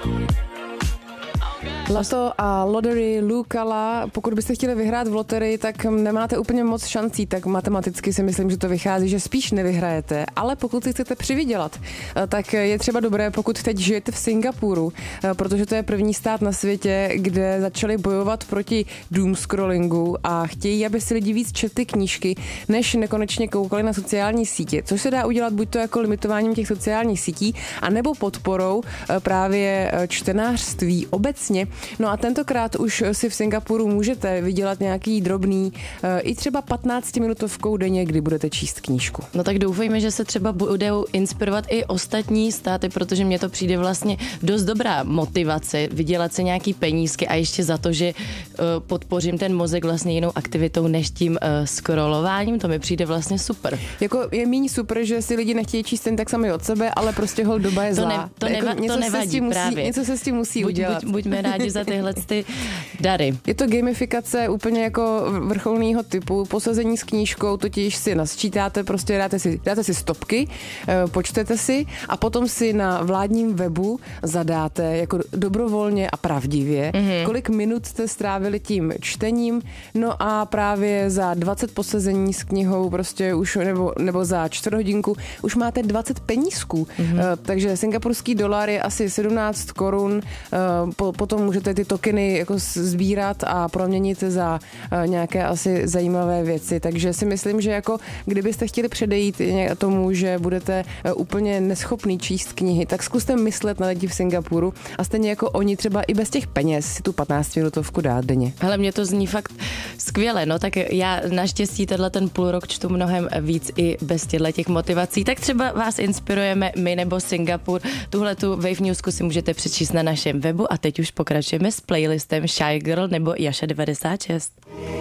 Lato a Lottery Lucala, pokud byste chtěli vyhrát v loterii, tak nemáte úplně moc šancí, tak matematicky si myslím, že to vychází, že spíš nevyhrajete, ale pokud si chcete přivydělat, tak je třeba dobré, pokud teď žijete v Singapuru, protože to je první stát na světě, kde začali bojovat proti doom scrollingu a chtějí, aby si lidi víc četli knížky, než nekonečně koukali na sociální sítě, což se dá udělat buď to jako limitováním těch sociálních sítí, anebo podporou právě čtenářství obecně. No a tentokrát už si v Singapuru můžete vydělat nějaký drobný, i třeba 15minutovkou denně, kdy budete číst knížku. No tak doufejme, že se třeba budou inspirovat i ostatní státy, protože mně to přijde vlastně dost dobrá motivace vydělat se nějaký penízky a ještě za to, že podpořím ten mozek vlastně jinou aktivitou než tím scrollováním, to mi přijde vlastně super. Jako je míň super, že si lidi nechtějí číst jen tak sami od sebe, ale prostě hol doba je zlá. To nevadí právě. Něco se s tím musí udělat. Buďme rádi za tyhle ty dary. Je to gamifikace úplně jako vrcholného typu. Posazení s knížkou, totiž si nasčítáte, prostě dáte si stopky, počtete si a potom si na vládním webu zadáte jako dobrovolně a pravdivě, kolik minut jste strávili tím čtením, no a právě za 20 posazení s knihou prostě už, nebo za 4 hodinku už máte 20 penízků. Takže singapurský dolar je asi 17 korun, potom můžete ty tokeny jako sbírat a proměnit za nějaké asi zajímavé věci. Takže si myslím, že jako kdybyste chtěli předejít tomu, že budete úplně neschopný číst knihy, tak zkuste myslet na lidi v Singapuru a stejně jako oni třeba i bez těch peněz si tu 15minutovku dát denně. Hele, mě to zní fakt skvěle, no tak já naštěstí ten půl rok čtu mnohem víc i bez těch motivací, tak třeba vás inspirujeme my nebo Singapur. Tuhletu Wave Newsku si můžete přečíst na našem webu a teď už pokračujeme s playlistem Shy Girl nebo Jaša 96.